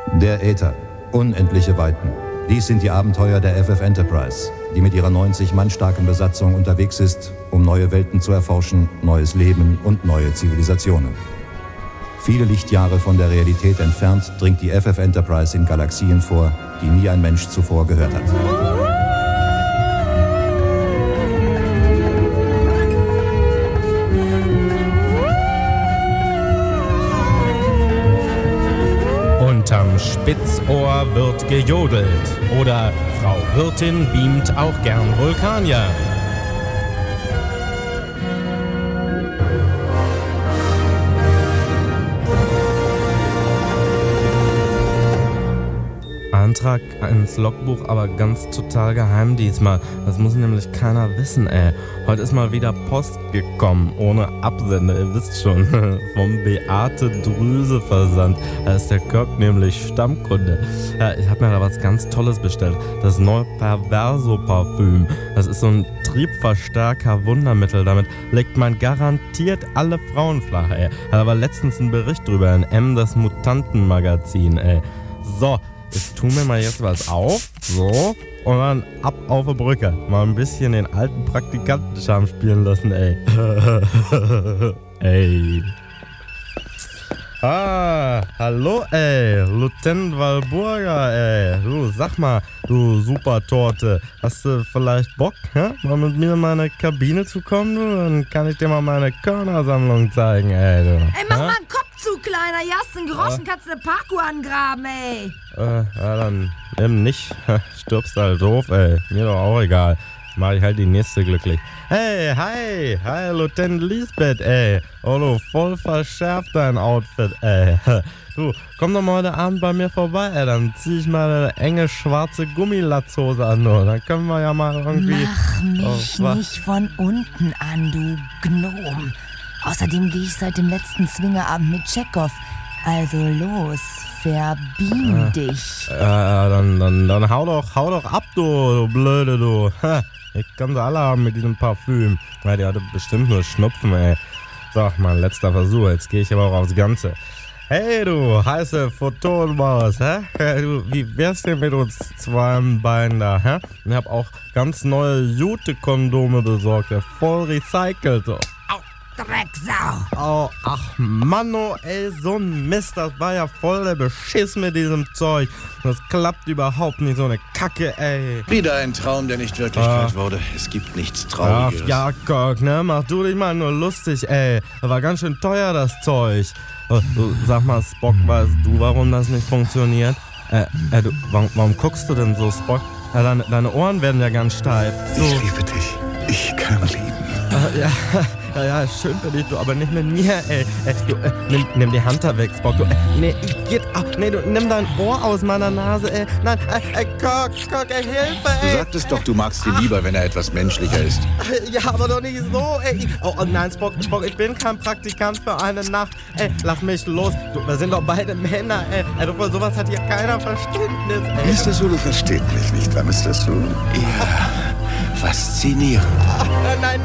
Der Äther. Unendliche Weiten. Dies sind die Abenteuer der FF Enterprise, die mit ihrer 90 Mann starken Besatzung unterwegs ist, um neue Welten zu erforschen, neues Leben und neue Zivilisationen. Viele Lichtjahre von der Realität entfernt dringt die FF Enterprise in Galaxien vor, die nie ein Mensch zuvor gehört hat. Unterm Spitzohr wird gejodelt oder Frau Wirtin beamt auch gern Vulkanier. Eintrag ins Logbuch, aber ganz total geheim diesmal. Das muss nämlich keiner wissen, ey. Heute ist mal wieder Post gekommen, ohne Absender, ihr wisst schon. Vom Beate Drüse Versand. Da ist der Kirk nämlich Stammkunde. Ja, ich habe mir da was ganz Tolles bestellt. Das neue Perverso-Parfüm. Das ist so ein Triebverstärker-Wundermittel. Damit legt man garantiert alle Frauen flach, ey. Da war letztens ein Bericht drüber in M, das Mutantenmagazin, ey. So. Jetzt tun wir mal jetzt was auf, so, und dann ab auf die Brücke. Mal ein bisschen den alten Praktikantenscharme spielen lassen, ey. Ey. Hallo, ey, Lieutenant Walburga, ey. Du, sag mal, du Supertorte, hast du vielleicht Bock, mal mit mir in meine Kabine zu kommen, du? Dann kann ich dir mal meine Körnersammlung zeigen, ey, du. Ey, mach mal einen Kopf zu, Kleiner, hier hast du einen Groschen, kannst du eine Parkour angraben, ey. Ja, dann nimm nicht. Stirbst halt doof, ey. Mir doch auch egal. Mach ich halt die nächste glücklich. Hey, hi, Lieutenant Lisbeth, ey. Oh, du, voll verschärft dein Outfit, ey. Du, komm doch mal heute Abend bei mir vorbei, ey. Dann zieh ich mal eine enge schwarze Gummilatzhose an, du. Dann können wir ja mal irgendwie... Mach mich nicht von unten an, du Gnom. Außerdem gehe ich seit dem letzten Swingerabend mit Chekhov. Also los, verbeam dich. Dann hau doch ab, du Blöde, du. Ich kann sie alle haben mit diesem Parfüm. Ja, die hatte bestimmt nur Schnupfen, ey. So, mein letzter Versuch. Jetzt gehe ich aber auch aufs Ganze. Hey, du heiße Photonmaus, Du, wie wär's denn mit uns zwei Beinen da, Ich hab auch ganz neue Jute-Kondome besorgt, voll recycelt, so. Drecksau. Oh, ach Manno, ey, so ein Mist, das war ja voll der Beschiss mit diesem Zeug. Das klappt überhaupt nicht, so eine Kacke, ey. Wieder ein Traum, der nicht Wirklichkeit wurde. Es gibt nichts Trauriges. Ach ja, Kirk, ne, mach du dich mal nur lustig, ey. Das war ganz schön teuer, das Zeug. Sag mal, Spock, weißt du, warum das nicht funktioniert? Du, warum guckst du denn so, Spock? Ja, deine Ohren werden ja ganz steif. So. Ich liebe dich. Ich kann lieben. Ja, ist schön für dich, du, aber nicht mit mir, ey. Du, nimm die Hand da weg, Spock, du. Nee, du, nimm dein Ohr aus meiner Nase, ey. Nein, Kirk, ey, Hilfe, ey. Du sagtest doch, du magst ihn lieber, wenn er etwas menschlicher ist. Ja, aber doch nicht so, ey. Oh nein, Spock, ich bin kein Praktikant für eine Nacht. Ey, lass mich los. Du, wir sind doch beide Männer, ey. Du, für sowas hat hier keiner Verständnis, ey. Mr. Sulu versteht mich nicht, wahr, Mr. Sulu? Ja, faszinierend. Nein.